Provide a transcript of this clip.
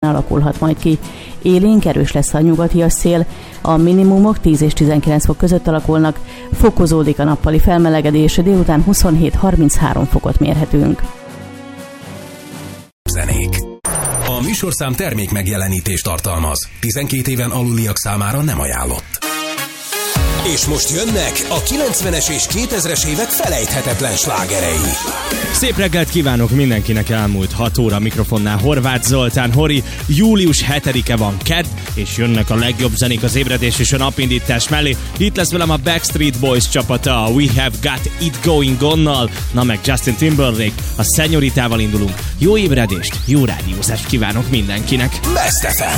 alakulhat majd ki. Élénk, erős lesz a nyugatias szél, a minimumok 10 és 19 fok között alakulnak, fokozódik a nappali felmelegedés, délután 27-33 fokot mérhetünk. Zenék. A műsorszám termék megjelenítést tartalmaz. 12 éven aluliak számára nem ajánlott. És most jönnek a 90-es és 2000-es évek felejthetetlen slágerei. Szép reggelt kívánok mindenkinek, elmúlt 6 óra, mikrofonnál Horváth Zoltán, Hori. Július 7-e van, kedd, és jönnek a legjobb zenék az ébredés és a napindítás mellé. Itt lesz velem a Backstreet Boys csapata, a We Have Got It Going On-nal, na meg Justin Timberlake, a Szenyoritával indulunk. Jó ébredést, jó rádiózást kívánok mindenkinek. Best FM.